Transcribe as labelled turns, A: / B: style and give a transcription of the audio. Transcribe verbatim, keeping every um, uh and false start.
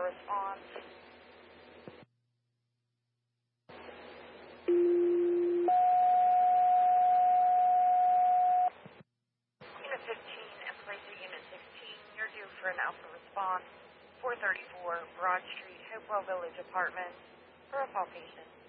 A: response. Unit fifteen, and place at Unit sixteen. You're due for an alpha response. four thirty-four Broad Street, Hopewell Village Apartments, for a palpation.